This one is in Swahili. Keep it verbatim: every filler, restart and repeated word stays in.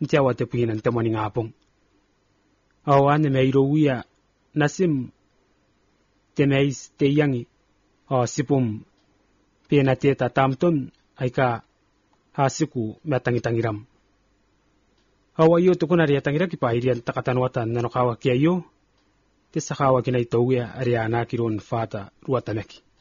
ntiawa te puhinan te moni ngapong. Awane me irowiya nasim te meis te yangi o sipum pena teta tamton aika hasiku metangitangiram. Awayo tukuna ria tangira ki pahirian takatanwatan nanokawa kiayo te sakawa kinai tauya ariana kiron fata ruatanaki.